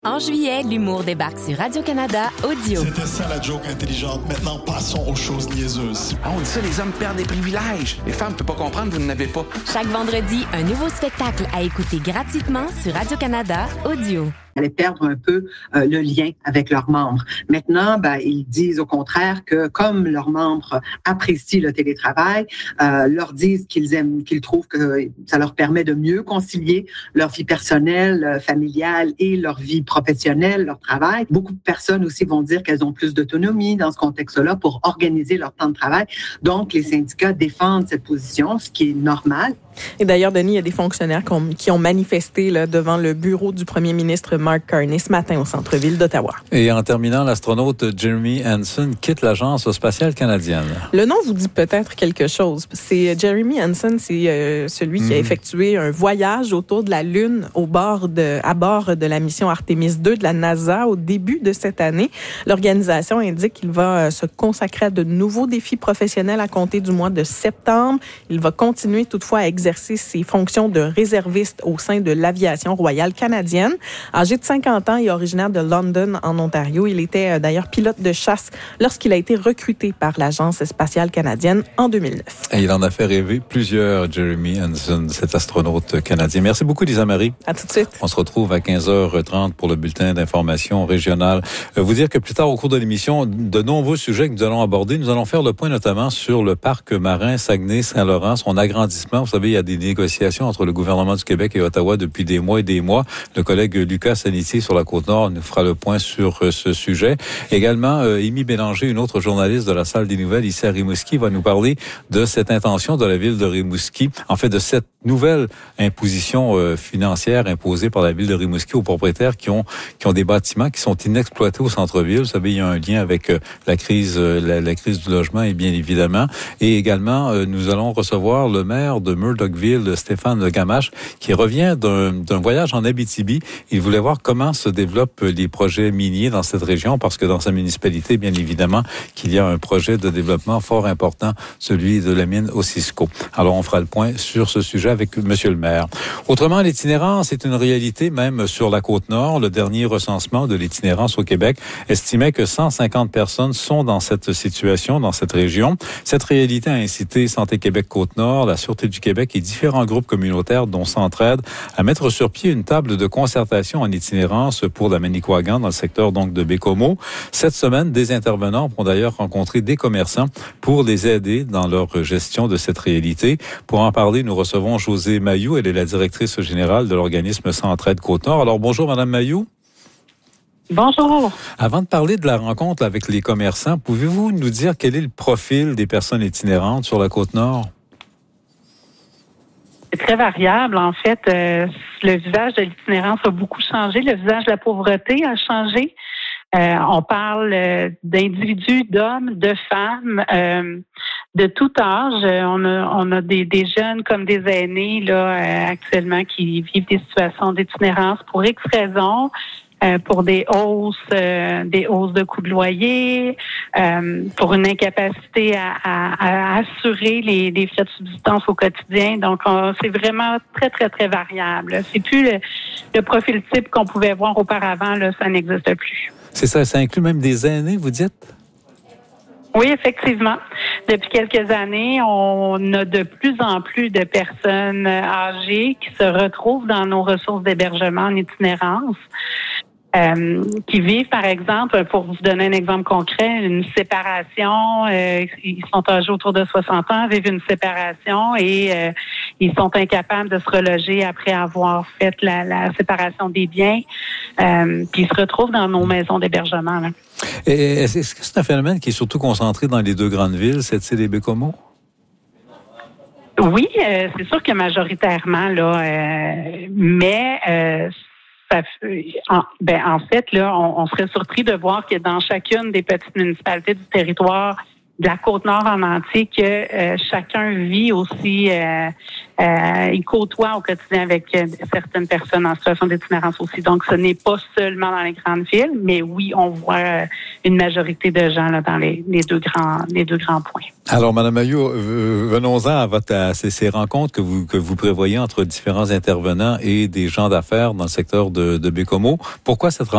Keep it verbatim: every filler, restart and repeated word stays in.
En juillet, l'humour débarque sur Radio-Canada Audio. C'était ça la joke intelligente. Maintenant, passons aux choses niaiseuses. Ah, on dit ça, les hommes perdent des privilèges. Les femmes ne peuvent pas comprendre, vous n'avez pas. Chaque vendredi, un nouveau spectacle à écouter gratuitement sur Radio-Canada Audio. Allaient perdre un peu euh, le lien avec leurs membres. Maintenant, ben, ils disent au contraire que comme leurs membres apprécient le télétravail, euh, leur disent qu'ils aiment, qu'ils trouvent que ça leur permet de mieux concilier leur vie personnelle, euh, familiale et leur vie professionnelle, leur travail. Beaucoup de personnes aussi vont dire qu'elles ont plus d'autonomie dans ce contexte-là pour organiser leur temps de travail. Donc, les syndicats défendent cette position, ce qui est normal. Et d'ailleurs, Denis, il y a des fonctionnaires qui ont manifesté là, devant le bureau du premier ministre Mark Carney ce matin au centre-ville d'Ottawa. Et en terminant, l'astronaute Jeremy Hansen quitte l'Agence spatiale canadienne. Le nom vous dit peut-être quelque chose. C'est Jeremy Hansen, c'est euh, celui mmh. qui a effectué un voyage autour de la Lune au bord de, à bord de la mission Artemis deux de la NASA au début de cette année. L'organisation indique qu'il va euh, se consacrer à de nouveaux défis professionnels à compter du mois de septembre. Il va continuer toutefois à exercer ses fonctions de réserviste au sein de l'aviation royale canadienne. Âgé de cinquante ans et originaire de London, en Ontario, il était d'ailleurs pilote de chasse lorsqu'il a été recruté par l'Agence spatiale canadienne en deux mille neuf. Et il en a fait rêver plusieurs, Jeremy Hansen, cet astronaute canadien. Merci beaucoup, Lisa Marie. À tout de suite. On se retrouve à quinze heures trente pour le bulletin d'information régionale. Euh, vous dire que plus tard, au cours de l'émission, de nombreux sujets que nous allons aborder. Nous allons faire le point notamment sur le parc marin Saguenay-Saint-Laurent, son agrandissement. Vous savez, il y a des négociations entre le gouvernement du Québec et Ottawa depuis des mois et des mois. Le collègue Lucas Sanitier sur la Côte-Nord nous fera le point sur euh, ce sujet. Également, euh, Amy Bélanger, une autre journaliste de la Salle des Nouvelles ici à Rimouski, va nous parler de cette intention de la ville de Rimouski, en fait de cette nouvelle imposition euh, financière imposée par la ville de Rimouski aux propriétaires qui ont qui ont des bâtiments qui sont inexploités au centre-ville. Vous savez, il y a un lien avec euh, la crise euh, la, la crise du logement et bien évidemment. Et également, euh, nous allons recevoir le maire de Murdochville, Stéphane Gamache, qui revient d'un, d'un voyage en Abitibi. Il voulait voir comment se développent les projets miniers dans cette région, parce que dans sa municipalité, bien évidemment, qu'il y a un projet de développement fort important, celui de la mine Osisko. Alors, on fera le point sur ce sujet avec Monsieur le maire. Autrement, l'itinérance est une réalité même sur la Côte-Nord. Le dernier recensement de l'itinérance au Québec estimait que cent cinquante personnes sont dans cette situation, dans cette région. Cette réalité a incité Santé Québec Côte-Nord, la Sûreté du Québec et différents groupes communautaires dont Centraide à mettre sur pied une table de concertation en itinérance pour la Manicouagan dans le secteur donc de Bécomo. Cette semaine, des intervenants vont d'ailleurs rencontrer des commerçants pour les aider dans leur gestion de cette réalité. Pour en parler, nous recevons Josée Mailloux. Elle est la directrice générale de l'organisme Centraide Côte-Nord. Alors bonjour Madame Mailloux. Bonjour. Avant de parler de la rencontre avec les commerçants, pouvez-vous nous dire quel est le profil des personnes itinérantes sur la Côte-Nord? C'est très variable. En fait, euh, le visage de l'itinérance a beaucoup changé. Le visage de la pauvreté a changé. Euh, on parle euh, d'individus, d'hommes, de femmes, euh, de tout âge. Euh, on a, on a des, des jeunes comme des aînés là euh, actuellement qui vivent des situations d'itinérance pour X raisons. Euh, pour des hausses, euh, des hausses de coûts de loyer, euh, pour une incapacité à, à, à assurer les, les frais de subsistance au quotidien. Donc, on, c'est vraiment très, très, très variable. C'est plus le, le profil type qu'on pouvait voir auparavant, là, ça n'existe plus. C'est ça, ça inclut même des aînés, vous dites? Oui, effectivement. Depuis quelques années, on a de plus en plus de personnes âgées qui se retrouvent dans nos ressources d'hébergement en itinérance. Euh, qui vivent, par exemple, pour vous donner un exemple concret, une séparation, euh, ils sont âgés autour de soixante ans, vivent une séparation et euh, ils sont incapables de se reloger après avoir fait la, la séparation des biens, euh, puis ils se retrouvent dans nos maisons d'hébergement. Là. Et est-ce que c'est un phénomène qui est surtout concentré dans les deux grandes villes, cette-ci et Bécomo? Oui, euh, c'est sûr que majoritairement, là, euh, mais euh, ça, en, ben, en fait, là, on, on serait surpris de voir que dans chacune des petites municipalités du territoire, de la Côte-Nord en entier que euh, chacun vit aussi, euh, euh, il côtoie au quotidien avec euh, certaines personnes en situation d'itinérance aussi. Donc, ce n'est pas seulement dans les grandes villes, mais oui, on voit euh, une majorité de gens là, dans les, les, deux grands, les deux grands points. Alors, Mme Mailloux, venons-en à, votre, à ces, ces rencontres que vous, que vous prévoyez entre différents intervenants et des gens d'affaires dans le secteur de, de Bécomo. Pourquoi cette rencontre?